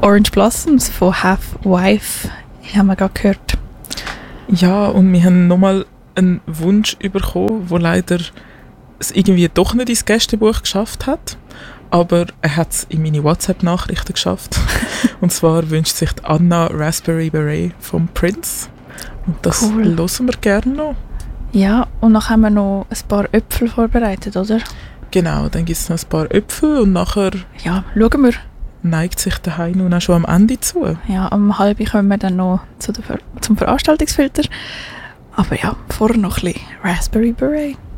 Orange Blossoms von Half Wife haben wir gerade gehört. Ja, und wir haben nochmal einen Wunsch bekommen, der leider es irgendwie doch nicht ins Gästebuch geschafft hat. Aber er hat es in meine WhatsApp-Nachrichten geschafft. Und zwar wünscht sich die Anna Raspberry Beret vom Prince. Und das hören wir gerne noch. Ja, und dann haben wir noch ein paar Äpfel vorbereitet, oder? Genau, dann gibt es noch ein paar Äpfel und nachher ja, schauen wir. Neigt sich der Heino auch schon am Ende zu. Ja, um 12:30 kommen wir dann noch zum Veranstaltungsfilter. Aber ja, vorher noch ein bisschen Raspberry Beret.